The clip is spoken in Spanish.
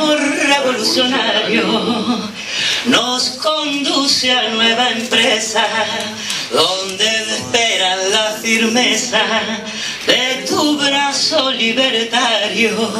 revolucionario nos conduce a nueva empresa, donde espera la firmeza de tu brazo libertario.